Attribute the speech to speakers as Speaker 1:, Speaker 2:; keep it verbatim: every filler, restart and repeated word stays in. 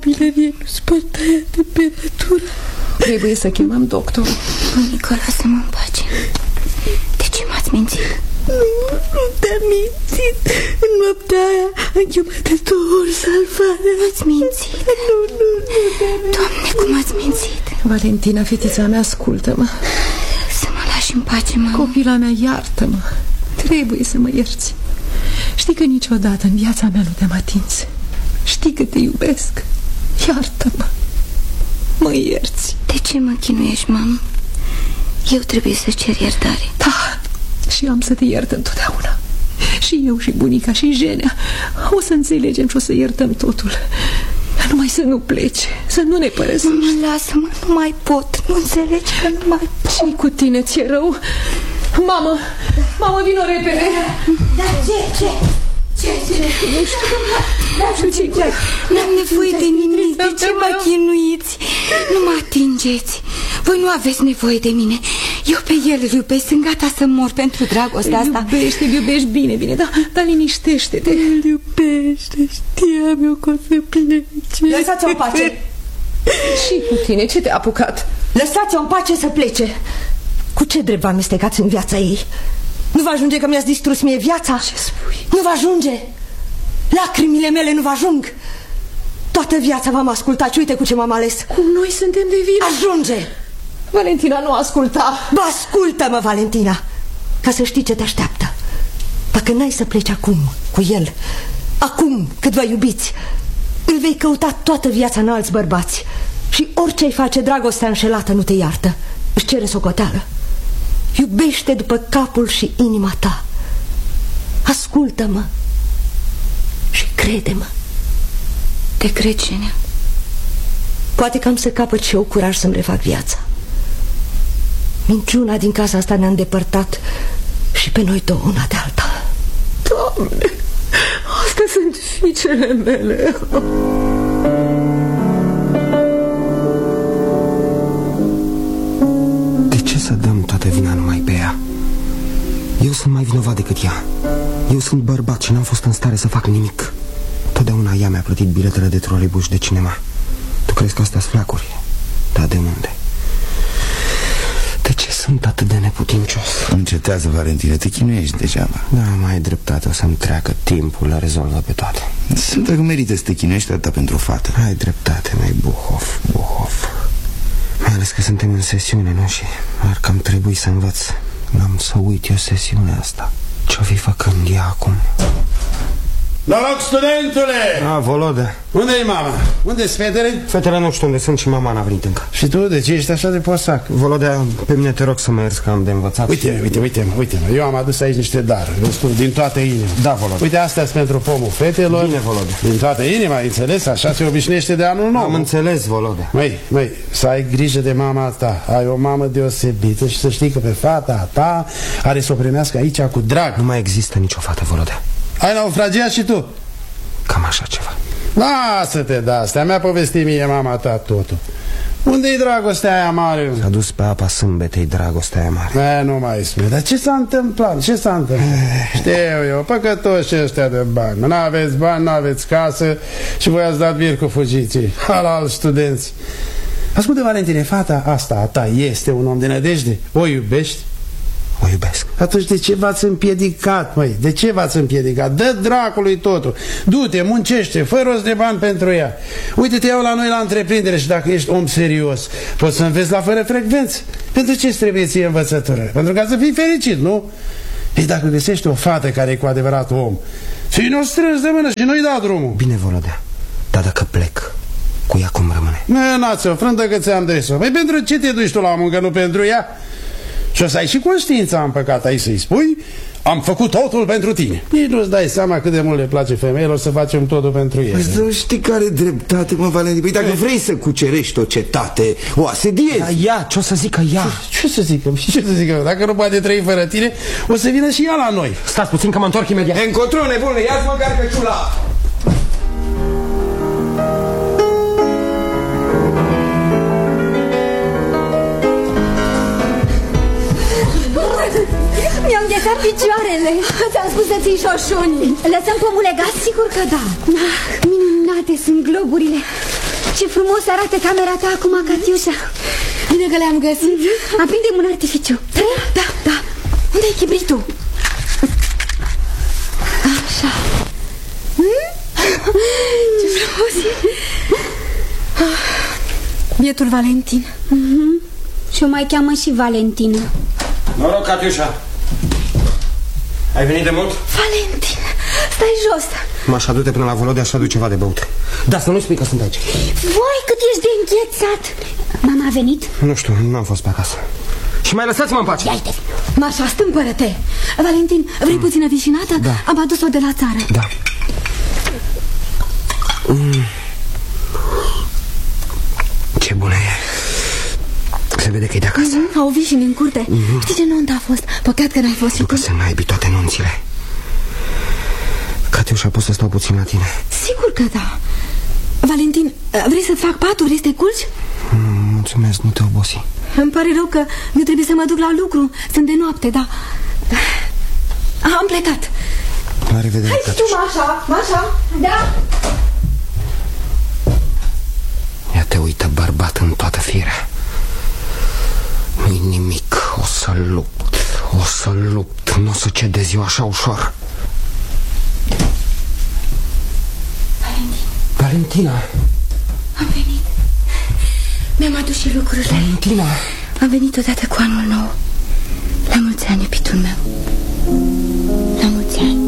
Speaker 1: copilărie nu-ți poți tăia temperatura.
Speaker 2: Trebuie să chemăm doctorul.
Speaker 3: Bunica, lasă-mă în pace. De ce m-ați mințit?
Speaker 1: Nu, nu te-am mințit. În noaptea aia am chemat de două ori salvarea.
Speaker 3: M-ați mințit?
Speaker 1: Nu, nu, nu te-am mințit.
Speaker 3: Doamne, cum ați mințit?
Speaker 2: Valentina, fetița mea, ascultă-mă.
Speaker 3: Să mă lași în pace, mama.
Speaker 2: Copila mea, iartă-mă. Trebuie să mă ierți. Știi că niciodată în viața mea nu te-am atins. Știi că te iubesc. Iartă-mă. Mă ierți.
Speaker 3: De ce mă chinuiești, mamă? Eu trebuie să cer iertare.
Speaker 2: Da, și am să te iert întotdeauna. Și eu și bunica și Jenea o să înțelegem și o să iertăm totul. Numai să nu pleci, să nu ne părăsești.
Speaker 3: Mama, lasă-mă, nu mai pot. Nu înțelegi că nu mai pot.
Speaker 2: Și cu tine ți-e rău? Mamă, mamă, vino repede.
Speaker 3: Dar ce, ce? Ce, ce?
Speaker 2: Nu știu, nu știu ce chiar.
Speaker 3: N-am nevoie de nimic. De ce mă chinuiți? Nu mă atingeți. Voi nu aveți nevoie de mine. Eu pe el îl iubesc, sunt gata să mor pentru dragostea asta.
Speaker 2: Îl iubești, îl iubești bine, bine, dar da, liniștește-te.
Speaker 1: Îl iubește, știam eu că o să plece.
Speaker 4: Lăsați-o în pace.
Speaker 2: Și cu tine, ce te-a apucat?
Speaker 4: Lăsați-o în pace să plece. Cu ce drept vă amestecați în viața ei? Nu vă ajunge că mi-ați distrus mie viața?
Speaker 2: Ce spui?
Speaker 4: Nu vă ajunge? Lacrimile mele nu vă ajung? Toată viața v-am ascultat și uite cu ce m-am ales.
Speaker 2: Cum noi suntem de vină?
Speaker 4: Ajunge!
Speaker 2: Valentina, nu asculta.
Speaker 4: Bă, ascultă-mă, Valentina, ca să știi ce te așteaptă. Dacă n-ai să pleci acum cu el, acum cât vă iubiți, îl vei căuta toată viața în alți bărbați. Și orice-ai face, dragostea înșelată nu te iartă. Își cere socoteală. Iubește după capul și inima ta. Ascultă-mă și crede-mă.
Speaker 3: Te cred, Jenea.
Speaker 4: Poate că am să capăt și eu curaj să-mi refac viața. Minciuna din casa asta ne-a îndepărtat și pe noi două, una de alta.
Speaker 2: Doamne, astea sunt fiicele mele.
Speaker 5: De ce să dăm toată vina numai pe ea? Eu sunt mai vinovat decât ea. Eu sunt bărbat și n-am fost în stare să fac nimic. Totdeauna ea mi-a plătit biletele de troleibuz și de cinema. Tu crezi că astea-s flacuri? Da, de unde? De ce sunt atât de neputincios?
Speaker 6: Încetează, Valentine, te chinuiești degeaba.
Speaker 5: Da, mai ai dreptate, o să-mi treacă timpul, le rezolvă pe toate.
Speaker 6: Sunt că merită să te chinuiești atâta pentru fată.
Speaker 5: Ai dreptate, mai Buhov, Buhov. Mai ales că suntem în sesiune, nu? Și ar cam trebui să învăț. N-am să uit eu sesiunea asta. Ce-o fi făcând ea acum?
Speaker 7: Noroc, studentule!
Speaker 5: A, Volodea.
Speaker 7: Unde-i mama? Unde-s fetele?
Speaker 5: Fetele nu știu unde sunt și mama n-a venit încă.
Speaker 7: Și tu, de ce ești așa de posac?
Speaker 5: Volodea, pe mine te rog să mă ierți că am de învățat.
Speaker 7: Uite, și... uite, uite, uite, eu am adus aici niște daruri, din toată inima.
Speaker 5: Da, Volodea.
Speaker 7: Uite, astea-s pentru pomul fetelor.
Speaker 5: Bine, Volodea.
Speaker 7: Din toată inima, ai înțeles? Așa se obișnuiește de anul nou.
Speaker 5: Am înțeles, Volodea.
Speaker 7: Măi, măi, să ai grijă de mama ta. Ai o mamă deosebită și să știi că pe fata ta are să o primească aici cu drag.
Speaker 5: Nu mai există nicio fată, Volodea.
Speaker 7: Ai naufragiat și tu?
Speaker 5: Cam așa ceva.
Speaker 7: Lasă-te de astea, mi-a povestit mie mama ta totul. Unde-i dragostea aia mare?
Speaker 5: S-a dus pe apa sâmbetei dragostea aia mare.
Speaker 7: E, nu mai spune, dar ce s-a întâmplat? Ce s-a întâmplat? Știu eu, păcătoși ăștia de bani. N-aveți bani, n-aveți casă și voi ați dat vir cu fugiții. Halal, studenți. Ascultă, Valentine, fata asta a ta este un om de nădejde? O iubești?
Speaker 5: O iubesc.
Speaker 7: Atunci de ce v-ați împiedicat, măi? De ce v-ați împiedicat? Dă dracului totul. Du-te, muncește, fă rost de bani pentru ea. Uite, te iau la noi la întreprindere și dacă ești om serios, poți să înveți la fără frecvență. Pentru ce-ți trebuie ție învățătură? Pentru ca să fii fericit, nu? Ei, dacă găsești o fată care e cu adevărat om, fii-ne-o strâns de mână și nu-i da drumul.
Speaker 5: Bine, Volodea, dar dacă plec, cu ea cum rămâne?
Speaker 7: Mânați-o, frântă că ți-am des-o. Păi pentru ce te duci tu la muncă, nu pentru ea? Și o să ai și conștiința în păcat, ai să-i spui: am făcut totul pentru tine. Nici nu-ți dai seama cât de mult le place femeilor să facem totul pentru ele.
Speaker 6: Păi nu știi care dreptate, mă, Valentin. Păi dacă vrei să cucerești o cetate, o asediezi.
Speaker 5: Dar ea, ce o să zică ea?
Speaker 7: Ce, ce să zică? Ce să zică? Dacă nu poate trăi fără tine, o să vină și ea la noi.
Speaker 5: Stați puțin că mă întorc imediat.
Speaker 6: Încotro, nebune, ia-ți măcar căciula.
Speaker 8: Mi-am ghetat picioarele. Ți-am spus să ții șoșuni. Lăsăm pomul legat? Sigur că da. Ah, minunate sunt globurile. Ce frumos arată camera ta acum, Catiușa. Bine că le-am găsit. Aprindem un artificiu.
Speaker 3: Da, da, da. Unde e chibritul? Așa. Hmm? Ce frumos e. Bietul Valentin.
Speaker 8: Mm-hmm. Și o mai cheamă și Valentina.
Speaker 5: Noroc, Catiușa. Ai venit de mult?
Speaker 8: Valentin, stai jos.
Speaker 5: M-aș adu-te până la Volodea și adu ceva de băut. Da, să nu spui că sunt aici.
Speaker 8: Voi, cât ești de înghețat. Mama a venit?
Speaker 5: Nu știu, nu am fost pe acasă. Și mai lăsați-mă în pace.
Speaker 8: Ia-te.
Speaker 3: Mașa, stâmpără-te. Valentin, vrei mm. puțină vișinată?
Speaker 5: Da.
Speaker 3: Am adus-o de la țară.
Speaker 5: Da. Mm. Ce bună e. Se vede că e de acasă.
Speaker 3: Mm-hmm. Au vișini în curte. Mm-hmm. Știi ce nuntă a fost? Păcat că n-ai fost și tu.
Speaker 5: Că se naibii toate nunțile. Catiușa, pot să stau puțin la tine?
Speaker 3: Sigur că da. Valentin, vrei să-ți fac patul? Vrei să te culci?
Speaker 5: Mm, mulțumesc, nu te obosi.
Speaker 3: Îmi pare rău că eu trebuie să mă duc la lucru. Sunt de noapte, da. Am plecat.
Speaker 5: La revedere,
Speaker 3: hai
Speaker 5: Catiușa.
Speaker 3: tu, Mașa, Mașa. Da.
Speaker 5: Ia te uită, bărbat, în toată firea. Nu-i nimic, o să lupt, o să lupt, nu o să cedez eu așa ușor.
Speaker 3: Valentin.
Speaker 5: Valentina.
Speaker 3: Am venit. Mi-am adus și lucrurile.
Speaker 5: Valentina.
Speaker 3: Am venit odată cu anul nou. La mulți ani, iubitul meu. La mulți ani.